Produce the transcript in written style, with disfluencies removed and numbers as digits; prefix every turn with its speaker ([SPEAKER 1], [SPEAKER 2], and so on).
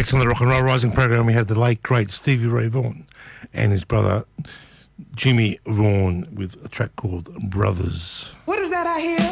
[SPEAKER 1] next on the Rock and Roll Rising program, we have the late, great Stevie Ray Vaughan and his brother Jimmy Vaughan with a track called Brothers.
[SPEAKER 2] What is that I hear?